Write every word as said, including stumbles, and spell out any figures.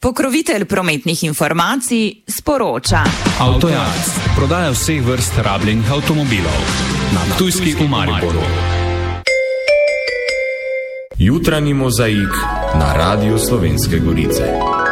Pokrovitelj prometnih informacij sporoča. Avtojaz, prodaja vseh vrst rabljenih avtomobilov. Na Ptujski v Mariboru. Jutranji mozaik na Radiu Slovenske Gorice.